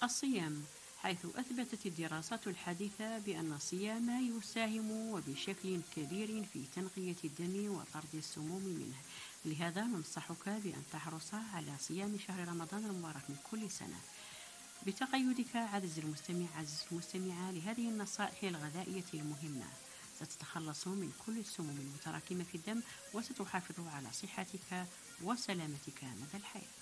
الصيام، حيث أثبتت الدراسات الحديثة بأن الصيام يساهم وبشكل كبير في تنقية الدم وطرد السموم منه. لهذا ننصحك بأن تحرص على صيام شهر رمضان المبارك من كل سنة. بتقيدك عزيزي المستمعة لهذه النصائح الغذائية المهمة، ستتخلص من كل السموم المتراكمة في الدم، وستحافظ على صحتك وسلامتك مدى الحياة.